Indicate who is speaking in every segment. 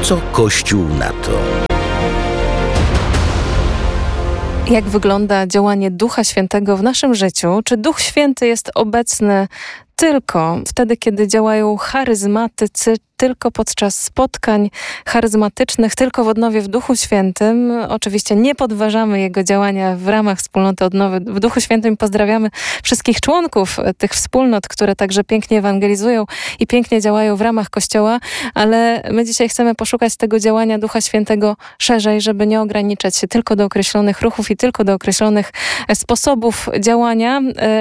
Speaker 1: Co Kościół na to?
Speaker 2: Jak wygląda działanie Ducha Świętego w naszym życiu? Czy Duch Święty jest obecny tylko wtedy, kiedy działają charyzmatycy, tylko podczas spotkań charyzmatycznych, tylko w Odnowie w Duchu Świętym? Oczywiście nie podważamy jego działania w ramach wspólnoty Odnowy w Duchu Świętym. Pozdrawiamy wszystkich członków tych wspólnot, które także pięknie ewangelizują i pięknie działają w ramach Kościoła, ale my dzisiaj chcemy poszukać tego działania Ducha Świętego szerzej, żeby nie ograniczać się tylko do określonych ruchów i tylko do określonych sposobów działania.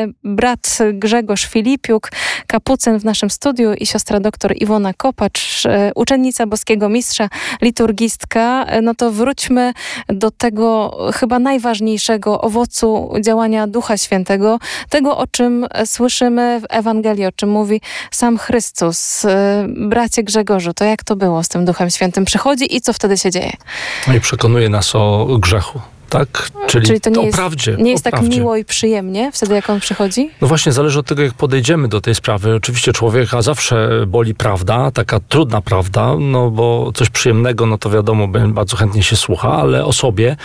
Speaker 2: Brat Grzegorz Filipiuk, kapucyn w naszym studiu, i siostra doktor Iwona Kopacz, uczennica boskiego mistrza, liturgistka. No to wróćmy do tego chyba najważniejszego owocu działania Ducha Świętego, tego, o czym słyszymy w Ewangelii, o czym mówi sam Chrystus. Bracie Grzegorzu, to jak to było z tym Duchem Świętym? Przychodzi i co wtedy się dzieje?
Speaker 3: No i przekonuje nas o grzechu. Tak?
Speaker 2: Czyli to nie jest,
Speaker 3: prawdzie,
Speaker 2: nie jest tak miło i przyjemnie wtedy, jak on przychodzi?
Speaker 3: No właśnie, zależy od tego, jak podejdziemy do tej sprawy. Oczywiście człowieka zawsze boli prawda, taka trudna prawda, no bo coś przyjemnego, no to wiadomo, bardzo chętnie się słucha, ale o sobie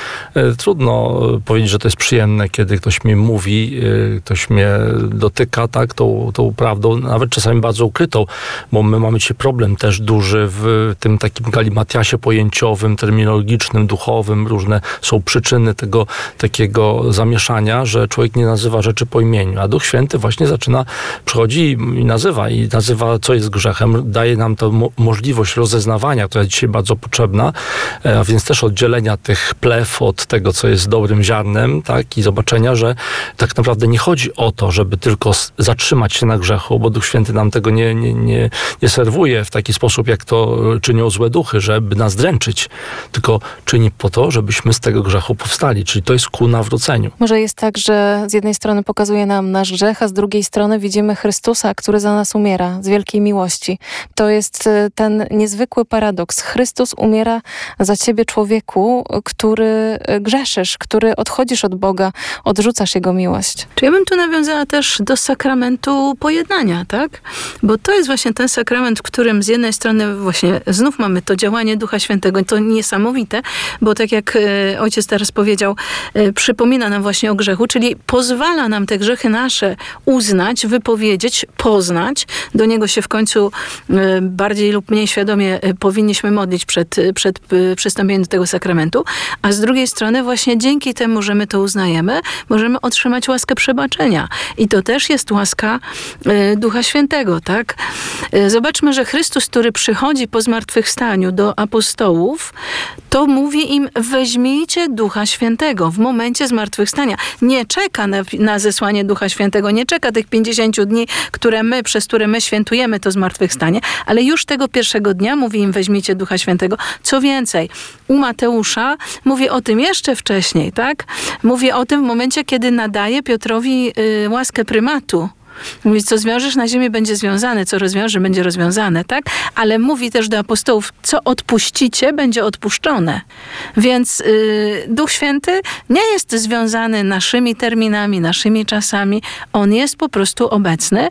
Speaker 3: trudno powiedzieć, że to jest przyjemne, kiedy ktoś mi mówi, ktoś mnie dotyka, tak, tą prawdą, nawet czasami bardzo ukrytą, bo my mamy dzisiaj problem też duży w tym takim galimatiasie pojęciowym, terminologicznym, duchowym, różne są przyczyny tego takiego zamieszania, że człowiek nie nazywa rzeczy po imieniu. A Duch Święty właśnie przychodzi i nazywa, co jest grzechem. Daje nam to możliwość rozeznawania, która jest dzisiaj bardzo potrzebna, a więc też oddzielenia tych plew od tego, co jest dobrym ziarnem, tak? I zobaczenia, że tak naprawdę nie chodzi o to, żeby tylko zatrzymać się na grzechu, bo Duch Święty nam tego nie serwuje w taki sposób, jak to czynią złe duchy, żeby nas dręczyć, tylko czyni po to, żebyśmy z tego grzechu powstali, czyli to jest ku nawróceniu.
Speaker 2: Może jest tak, że z jednej strony pokazuje nam nasz grzech, a z drugiej strony widzimy Chrystusa, który za nas umiera z wielkiej miłości. To jest ten niezwykły paradoks. Chrystus umiera za ciebie, człowieku, który grzeszysz, który odchodzisz od Boga, odrzucasz Jego miłość.
Speaker 4: Czy ja bym tu nawiązała też do sakramentu pojednania, tak? Bo to jest właśnie ten sakrament, w którym z jednej strony właśnie znów mamy to działanie Ducha Świętego, to niesamowite, bo tak jak ojciec teraz powiedział, przypomina nam właśnie o grzechu, czyli pozwala nam te grzechy nasze uznać, wypowiedzieć, poznać. Do niego się w końcu bardziej lub mniej świadomie powinniśmy modlić przed przystąpieniem do tego sakramentu, a z drugiej strony właśnie dzięki temu, że my to uznajemy, możemy otrzymać łaskę przebaczenia. I to też jest łaska Ducha Świętego, tak? Zobaczmy, że Chrystus, który przychodzi po zmartwychwstaniu do apostołów, to mówi im: weźmijcie Ducha Świętego w momencie zmartwychwstania. Nie czeka na zesłanie Ducha Świętego, nie czeka tych 50 dni, przez które my świętujemy to zmartwychwstanie, ale już tego pierwszego dnia mówi im: weźmijcie Ducha Świętego. Co więcej, u Mateusza mówi o tym jeszcze wcześniej, tak? Mówi o tym w momencie, kiedy nadaje Piotrowi łaskę prymatu. Mówi: co zwiążesz na ziemi, będzie związane, co rozwiążesz, będzie rozwiązane, tak? Ale mówi też do apostołów: co odpuścicie, będzie odpuszczone. Więc Duch Święty nie jest związany naszymi terminami, naszymi czasami. On jest po prostu obecny.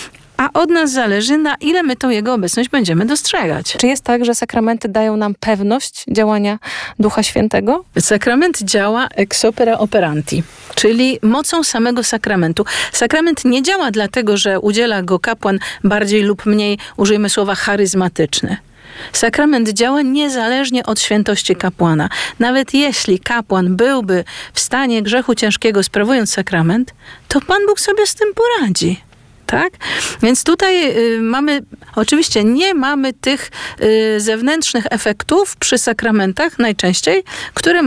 Speaker 4: A od nas zależy, na ile my tą Jego obecność będziemy dostrzegać.
Speaker 2: Czy jest tak, że sakramenty dają nam pewność działania Ducha Świętego?
Speaker 4: Sakrament działa ex opere operanti, czyli mocą samego sakramentu. Sakrament nie działa dlatego, że udziela go kapłan bardziej lub mniej, użyjmy słowa, charyzmatyczny. Sakrament działa niezależnie od świętości kapłana. Nawet jeśli kapłan byłby w stanie grzechu ciężkiego sprawując sakrament, to Pan Bóg sobie z tym poradzi. Tak? Więc tutaj oczywiście nie mamy tych zewnętrznych efektów przy sakramentach najczęściej, które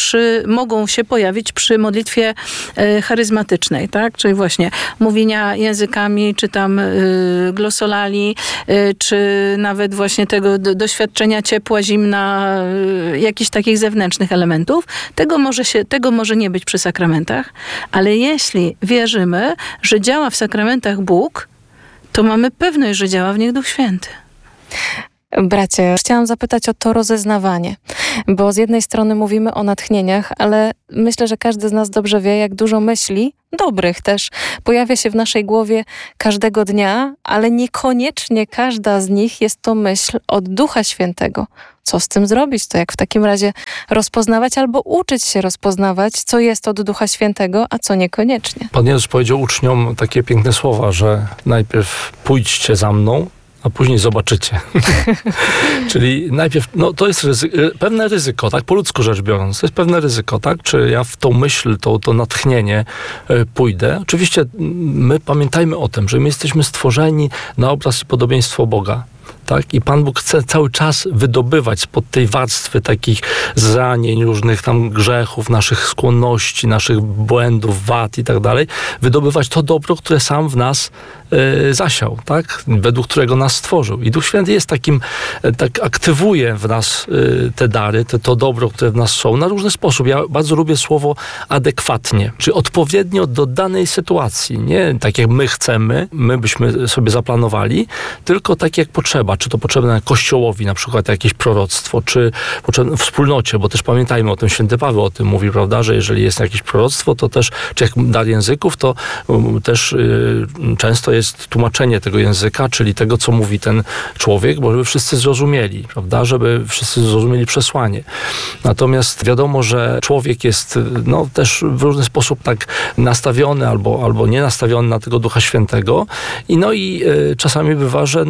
Speaker 4: mogą się pojawić przy modlitwie charyzmatycznej, tak? Czyli właśnie mówienia językami, czy tam glosolali, czy nawet właśnie tego doświadczenia ciepła, zimna, jakichś takich zewnętrznych elementów. Tego może nie być przy sakramentach, ale jeśli wierzymy, że działa w sakramentach Bóg, to mamy pewność, że działa w nich Duch Święty.
Speaker 2: Bracie, chciałam zapytać o to rozeznawanie, bo z jednej strony mówimy o natchnieniach, ale myślę, że każdy z nas dobrze wie, jak dużo myśli, dobrych też, pojawia się w naszej głowie każdego dnia, ale niekoniecznie każda z nich jest to myśl od Ducha Świętego. Co z tym zrobić? To jak w takim razie rozpoznawać albo uczyć się rozpoznawać, co jest od Ducha Świętego, a co niekoniecznie?
Speaker 3: Pan Jezus powiedział uczniom takie piękne słowa, że najpierw pójdźcie za mną, a później zobaczycie. Czyli najpierw, to jest pewne ryzyko, tak, po ludzku rzecz biorąc, to jest pewne ryzyko, tak, czy ja w tą myśl, to natchnienie pójdę. Oczywiście my pamiętajmy o tym, że my jesteśmy stworzeni na obraz i podobieństwo Boga. Tak? I Pan Bóg chce cały czas wydobywać spod tej warstwy takich zranień, różnych tam grzechów, naszych skłonności, naszych błędów, wad i tak dalej, wydobywać to dobro, które sam w nas zasiał, tak? Według którego nas stworzył. I Duch Święty jest takim, tak aktywuje w nas te dary, to dobro, które w nas są, na różny sposób. Ja bardzo lubię słowo adekwatnie, czyli odpowiednio do danej sytuacji. Nie tak jak my chcemy, my byśmy sobie zaplanowali, tylko tak jak potrzeba. Czy to potrzebne Kościołowi, na przykład jakieś proroctwo, czy potrzebne wspólnocie, bo też pamiętajmy o tym, święty Paweł o tym mówi, prawda, że jeżeli jest jakieś proroctwo, to też, czy jak dar języków, to też często jest tłumaczenie tego języka, czyli tego, co mówi ten człowiek, bo żeby wszyscy zrozumieli, prawda, żeby wszyscy zrozumieli przesłanie. Natomiast wiadomo, że człowiek jest też w różny sposób tak nastawiony albo nie nastawiony na tego Ducha Świętego i czasami bywa, że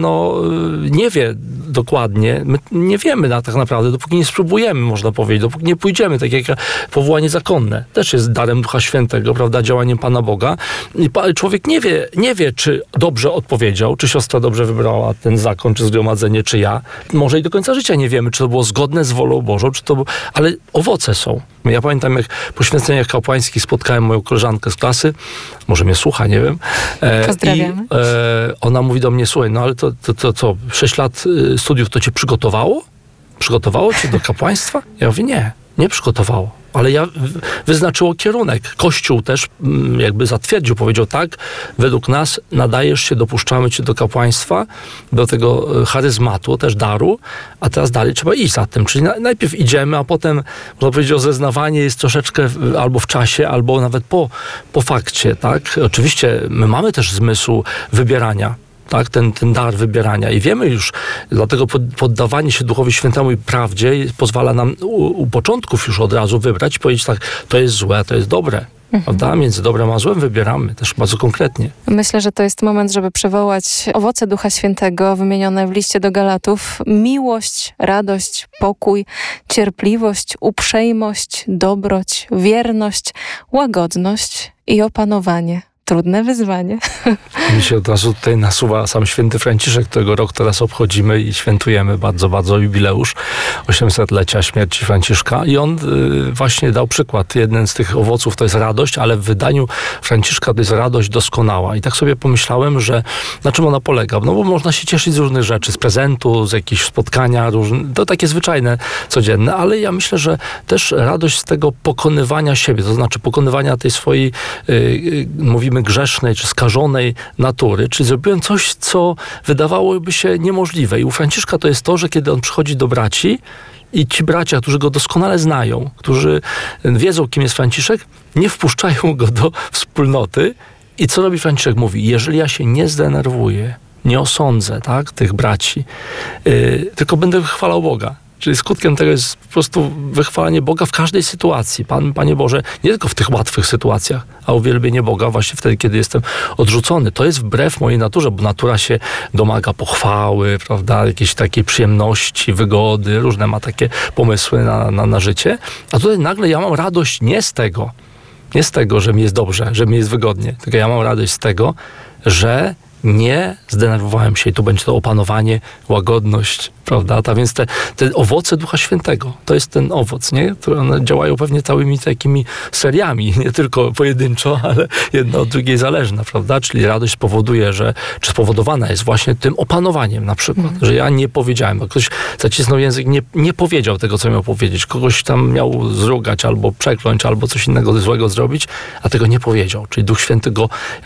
Speaker 3: nie wie dokładnie, my nie wiemy tak naprawdę, dopóki nie spróbujemy, można powiedzieć, dopóki nie pójdziemy, tak jak powołanie zakonne, też jest darem Ducha Świętego, prawda, działaniem Pana Boga i człowiek nie wie, czy dobrze odpowiedział, czy siostra dobrze wybrała ten zakon, czy zgromadzenie, czy ja. Może i do końca życia nie wiemy, czy to było zgodne z wolą Bożą, ale owoce są. Ja pamiętam, jak po święceniach kapłańskich spotkałem moją koleżankę z klasy, może mnie słucha, nie wiem.
Speaker 2: Pozdrawiamy.
Speaker 3: I ona mówi do mnie, słuchaj, ale to co, 6 lat studiów to cię przygotowało? Przygotowało cię do kapłaństwa? Ja mówię, nie przygotowało. Ale wyznaczyło kierunek. Kościół też jakby zatwierdził, powiedział tak, według nas nadajesz się, dopuszczamy cię do kapłaństwa, do tego charyzmatu, też daru, a teraz dalej trzeba iść za tym. Czyli najpierw idziemy, a potem, można powiedzieć, rozeznawanie jest troszeczkę albo w czasie, albo nawet po fakcie, tak? Oczywiście my mamy też zmysł wybierania, tak, ten dar wybierania. I wiemy już, dlatego poddawanie się Duchowi Świętemu i prawdzie pozwala nam u początków już od razu wybrać i powiedzieć tak, to jest złe, to jest dobre. Prawda? Między dobrem a złem wybieramy też bardzo konkretnie.
Speaker 2: Myślę, że to jest moment, żeby przywołać owoce Ducha Świętego wymienione w liście do Galatów. Miłość, radość, pokój, cierpliwość, uprzejmość, dobroć, wierność, łagodność i opanowanie. Trudne wyzwanie.
Speaker 3: Mi się od razu tutaj nasuwa sam święty Franciszek, którego rok teraz obchodzimy i świętujemy bardzo, bardzo jubileusz 800-lecia śmierci Franciszka. I on właśnie dał przykład. Jeden z tych owoców to jest radość, ale w wydaniu Franciszka to jest radość doskonała. I tak sobie pomyślałem, że na czym ona polega? No bo można się cieszyć z różnych rzeczy, z prezentu, z jakichś spotkania, to takie zwyczajne, codzienne, ale ja myślę, że też radość z tego pokonywania siebie, to znaczy pokonywania tej swojej, mówimy, grzesznej czy skażonej natury, czyli zrobiłem coś, co wydawałoby się niemożliwe. I u Franciszka to jest to, że kiedy on przychodzi do braci i ci bracia, którzy go doskonale znają, którzy wiedzą, kim jest Franciszek, nie wpuszczają go do wspólnoty. I co robi Franciszek? Mówi, jeżeli ja się nie zdenerwuję, nie osądzę, tak, tych braci, tylko będę chwalał Boga. Czyli skutkiem tego jest po prostu wychwalanie Boga w każdej sytuacji. Panie Boże, nie tylko w tych łatwych sytuacjach, a uwielbienie Boga właśnie wtedy, kiedy jestem odrzucony. To jest wbrew mojej naturze, bo natura się domaga pochwały, prawda, jakiejś takiej przyjemności, wygody, różne ma takie pomysły na życie. A tutaj nagle ja mam radość nie z tego, że mi jest dobrze, że mi jest wygodnie, tylko ja mam radość z tego, że nie zdenerwowałem się i tu będzie to opanowanie, łagodność, prawda? A więc te owoce Ducha Świętego, to jest ten owoc, nie? Które one działają pewnie całymi takimi seriami, nie tylko pojedynczo, ale jedna od drugiej zależna, prawda? Czyli radość spowoduje, czy spowodowana jest właśnie tym opanowaniem na przykład, że ja nie powiedziałem, bo ktoś zacisnął język, nie powiedział tego, co miał powiedzieć, kogoś tam miał zrugać albo przekląć, albo coś innego złego zrobić, a tego nie powiedział. Czyli Duch Święty go jakby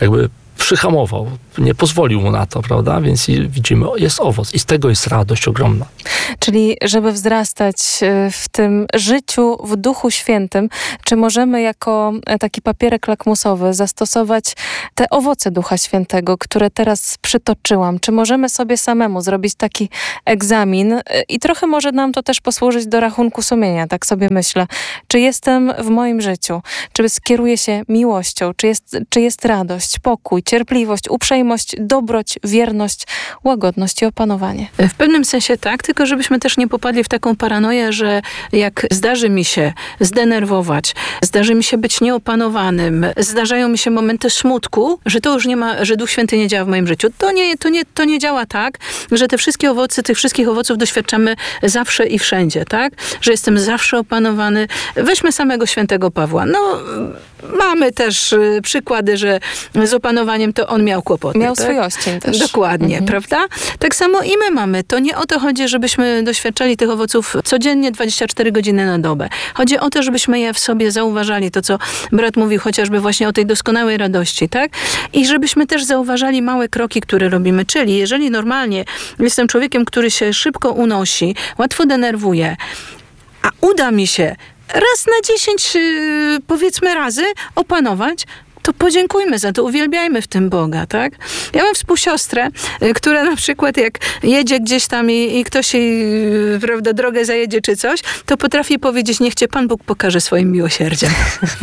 Speaker 3: przyhamował, nie pozwolił mu na to, prawda? Więc widzimy, jest owoc i z tego jest radość ogromna.
Speaker 2: Czyli żeby wzrastać w tym życiu w Duchu Świętym, czy możemy jako taki papierek lakmusowy zastosować te owoce Ducha Świętego, które teraz przytoczyłam? Czy możemy sobie samemu zrobić taki egzamin i trochę może nam to też posłużyć do rachunku sumienia, tak sobie myślę. Czy jestem w moim życiu? Czy skieruję się miłością? Czy jest radość, pokój, cierpliwość, uprzejmość, dobroć, wierność, łagodność i opanowanie?
Speaker 4: W pewnym sensie tak, tylko żebyśmy też nie popadli w taką paranoję, że jak zdarzy mi się zdenerwować, zdarzy mi się być nieopanowanym, zdarzają mi się momenty smutku, że to już nie ma, że Duch Święty nie działa w moim życiu. To nie działa tak, że tych wszystkich owoców doświadczamy zawsze i wszędzie, tak? Że jestem zawsze opanowany. Weźmy samego świętego Pawła. Mamy też przykłady, że z opanowaniem to on miał kłopoty.
Speaker 2: Miał
Speaker 4: tak?
Speaker 2: swój oścień też.
Speaker 4: Dokładnie, prawda? Tak samo i my mamy. To nie o to chodzi, żebyśmy doświadczali tych owoców codziennie 24 godziny na dobę. Chodzi o to, żebyśmy je w sobie zauważali. To, co brat mówił chociażby właśnie o tej doskonałej radości, tak? I żebyśmy też zauważali małe kroki, które robimy. Czyli jeżeli normalnie jestem człowiekiem, który się szybko unosi, łatwo denerwuje, a uda mi się raz na 10, powiedzmy, razy opanować, to podziękujmy za to, uwielbiajmy w tym Boga, tak? Ja mam współsiostrę, która na przykład jak jedzie gdzieś tam i ktoś jej, prawda, drogę zajedzie czy coś, to potrafi powiedzieć, niech cię Pan Bóg pokaże swoim miłosierdziem.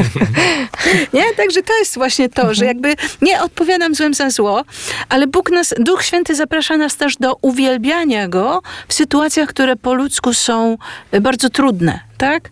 Speaker 4: Nie? Także to jest właśnie to, że jakby nie odpowiadam złem za zło, ale Duch Święty zaprasza nas też do uwielbiania Go w sytuacjach, które po ludzku są bardzo trudne. Tak?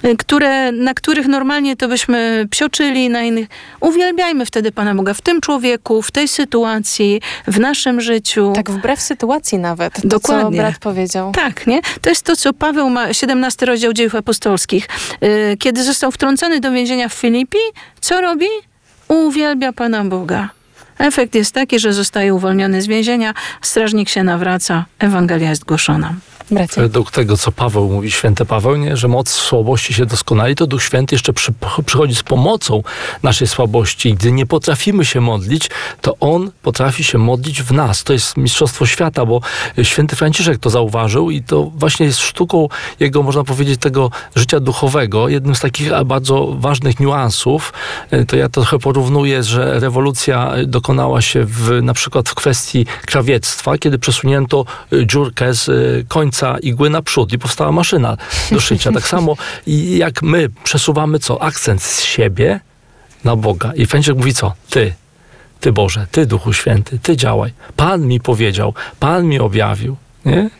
Speaker 4: Na których normalnie to byśmy psioczyli, na innych. Uwielbiajmy wtedy Pana Boga w tym człowieku, w tej sytuacji, w naszym życiu.
Speaker 2: Tak wbrew sytuacji nawet. To,
Speaker 4: dokładnie.
Speaker 2: co brat powiedział.
Speaker 4: Tak, nie? To jest to, co Paweł ma, 17 rozdział Dziejów Apostolskich. Kiedy został wtrącony do więzienia w Filipii, co robi? Uwielbia Pana Boga. Efekt jest taki, że zostaje uwolniony z więzienia, strażnik się nawraca, Ewangelia jest głoszona.
Speaker 2: Bracie.
Speaker 3: Według tego, co Paweł mówi, święty Paweł, nie? Że moc w słabości się doskonali, to Duch Święty jeszcze przychodzi z pomocą naszej słabości. Gdy nie potrafimy się modlić, to On potrafi się modlić w nas. To jest mistrzostwo świata, bo święty Franciszek to zauważył i to właśnie jest sztuką jego, można powiedzieć, tego życia duchowego. Jednym z takich bardzo ważnych niuansów, to ja trochę porównuję, że rewolucja dokonała się na przykład w kwestii krawiectwa, kiedy przesunięto dziurkę z końca igły naprzód i powstała maszyna do szycia. Tak samo i jak my przesuwamy akcent z siebie na Boga. I Franciszek mówi co? Ty Boże, Ty Duchu Święty, Ty działaj. Pan mi powiedział, Pan mi objawił. Nie?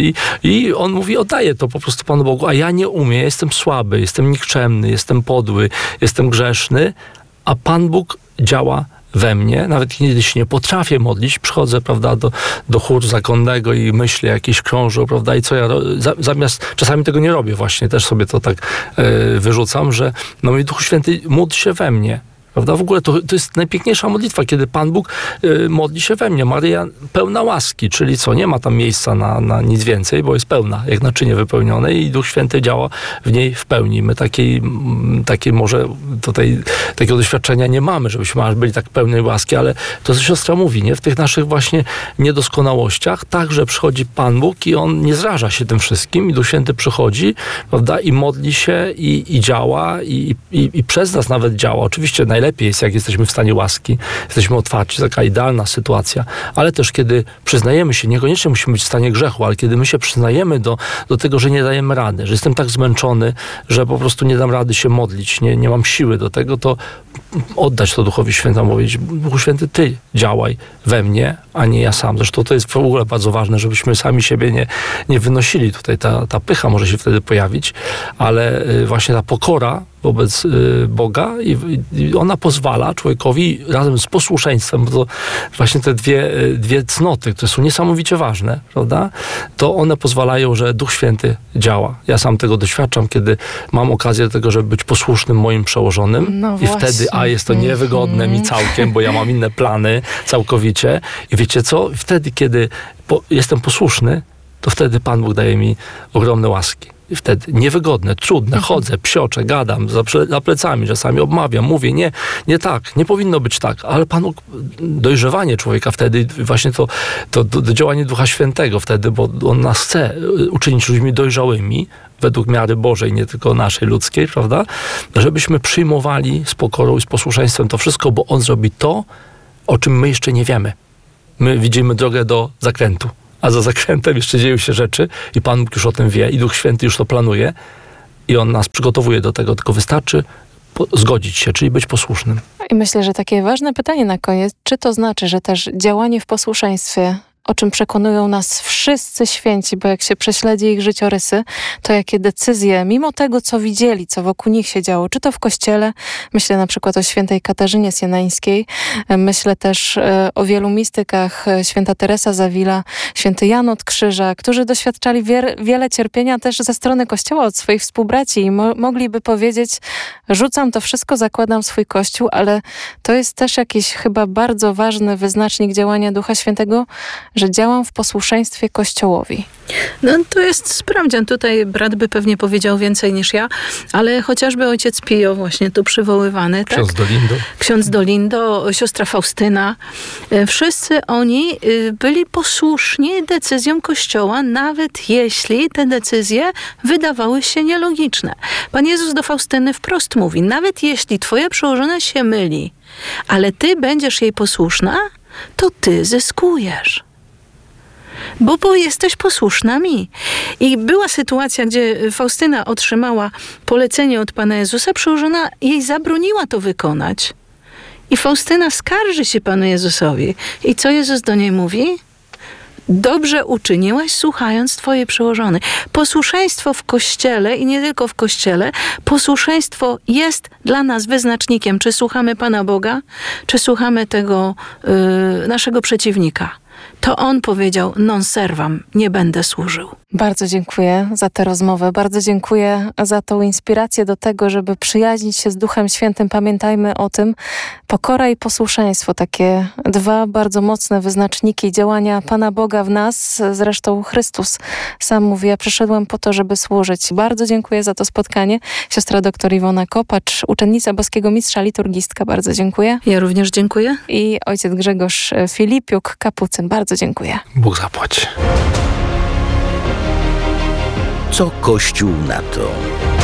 Speaker 3: I on mówi, oddaję to po prostu Panu Bogu, a ja nie umiem, ja jestem słaby, jestem nikczemny, jestem podły, jestem grzeszny, a Pan Bóg działa we mnie, nawet kiedy się nie potrafię modlić, przychodzę, prawda, do chóru zakonnego i myślę jakieś krążą, prawda, i co ja zamiast, czasami tego nie robię właśnie, też sobie to tak wyrzucam, że mój Duchu Święty, módl się we mnie. Prawda? W ogóle to jest najpiękniejsza modlitwa, kiedy Pan Bóg modli się we mnie. Maryja pełna łaski, czyli co? Nie ma tam miejsca na nic więcej, bo jest pełna, jak naczynie wypełnione i Duch Święty działa w niej w pełni. My takiej może tutaj takiego doświadczenia nie mamy, żebyśmy byli tak pełnej łaski, ale to, co siostra mówi, nie? W tych naszych właśnie niedoskonałościach także przychodzi Pan Bóg i On nie zraża się tym wszystkim i Duch Święty przychodzi, prawda? I modli się i działa i przez nas nawet działa. Oczywiście najlepiej jest, jak jesteśmy w stanie łaski, jesteśmy otwarci, taka idealna sytuacja, ale też kiedy przyznajemy się, niekoniecznie musimy być w stanie grzechu, ale kiedy my się przyznajemy do tego, że nie dajemy rady, że jestem tak zmęczony, że po prostu nie dam rady się modlić, nie mam siły do tego, to oddać to Duchowi Świętemu, powiedzieć, Duchu Święty, Ty działaj we mnie, a nie ja sam. Zresztą to jest w ogóle bardzo ważne, żebyśmy sami siebie nie wynosili. Tutaj ta pycha może się wtedy pojawić, ale właśnie ta pokora wobec Boga i ona pozwala człowiekowi razem z posłuszeństwem, bo to właśnie te dwie cnoty, które są niesamowicie ważne, prawda? To one pozwalają, że Duch Święty działa. Ja sam tego doświadczam, kiedy mam okazję do tego, żeby być posłusznym moim przełożonym i wtedy, jest to niewygodne mi całkiem, bo ja mam inne plany całkowicie i wiecie co? Wtedy, kiedy jestem posłuszny, to wtedy Pan Bóg daje mi ogromne łaski. I wtedy niewygodne, trudne, chodzę, psioczę, gadam za plecami, czasami obmawiam, mówię, nie tak, nie powinno być tak, ale Panu dojrzewanie człowieka wtedy, właśnie to działanie Ducha Świętego wtedy, bo On nas chce uczynić ludźmi dojrzałymi, według miary Bożej, nie tylko naszej ludzkiej, prawda? Żebyśmy przyjmowali z pokorą i z posłuszeństwem to wszystko, bo On zrobi to, o czym my jeszcze nie wiemy. My widzimy drogę do zakrętu, a za zakrętem jeszcze dzieją się rzeczy i Pan Bóg już o tym wie i Duch Święty już to planuje i On nas przygotowuje do tego, tylko wystarczy zgodzić się, czyli być posłusznym.
Speaker 2: I myślę, że takie ważne pytanie na koniec, czy to znaczy, że też działanie w posłuszeństwie, o czym przekonują nas wszyscy święci, bo jak się prześledzi ich życiorysy, to jakie decyzje, mimo tego, co widzieli, co wokół nich się działo, czy to w kościele, myślę na przykład o świętej Katarzynie Sienańskiej, myślę też o wielu mistykach, święta Teresa z Avila, święty Jan od Krzyża, którzy doświadczali wiele cierpienia też ze strony Kościoła od swoich współbraci i mogliby powiedzieć, rzucam to wszystko, zakładam swój Kościół, ale to jest też jakiś chyba bardzo ważny wyznacznik działania Ducha Świętego, że działam w posłuszeństwie Kościołowi.
Speaker 4: No to jest sprawdzian. Tutaj brat by pewnie powiedział więcej niż ja, ale chociażby ojciec Pio właśnie tu przywoływany.
Speaker 3: Ksiądz
Speaker 4: tak?
Speaker 3: Dolindo.
Speaker 4: Ksiądz Dolindo, siostra Faustyna. Wszyscy oni byli posłuszni decyzjom Kościoła, nawet jeśli te decyzje wydawały się nielogiczne. Pan Jezus do Faustyny wprost mówi, nawet jeśli twoja przełożona się myli, ale ty będziesz jej posłuszna, to ty zyskujesz. Bo jesteś posłuszna mi. I była sytuacja, gdzie Faustyna otrzymała polecenie od Pana Jezusa, przełożona jej zabroniła to wykonać. I Faustyna skarży się Panu Jezusowi. I co Jezus do niej mówi? Dobrze uczyniłaś, słuchając twojej przełożonej. Posłuszeństwo w Kościele i nie tylko w Kościele, posłuszeństwo jest dla nas wyznacznikiem, czy słuchamy Pana Boga, czy słuchamy tego naszego przeciwnika. To On powiedział, non servam, nie będę służył.
Speaker 2: Bardzo dziękuję za tę rozmowę. Bardzo dziękuję za tą inspirację do tego, żeby przyjaźnić się z Duchem Świętym. Pamiętajmy o tym. Pokora i posłuszeństwo, takie dwa bardzo mocne wyznaczniki działania Pana Boga w nas. Zresztą Chrystus sam mówi, ja przyszedłem po to, żeby służyć. Bardzo dziękuję za to spotkanie. Siostra doktor Iwona Kopacz, uczennica boskiego mistrza, liturgistka. Bardzo dziękuję.
Speaker 4: Ja również dziękuję.
Speaker 2: I ojciec Grzegorz Filipiuk, kapucyn. Bardzo dziękuję.
Speaker 3: Bóg zapłać.
Speaker 1: Co Kościół na to?